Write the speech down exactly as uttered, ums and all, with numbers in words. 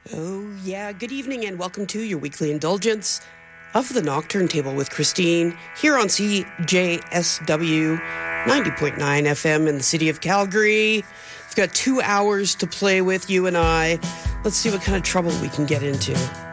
Oh, yeah. Good evening and welcome to your weekly indulgence of the Nocturne Table with Christine here on C J S W ninety point nine F M in the city of Calgary. We've got two hours to play with, you and I. Let's see what kind of trouble we can get into.